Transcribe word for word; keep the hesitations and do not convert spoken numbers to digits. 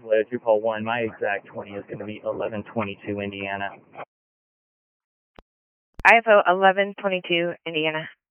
Hello, two Paul one. My exact twenty is going to be eleven twenty-two, Indiana. I F O eleven twenty-two, Indiana.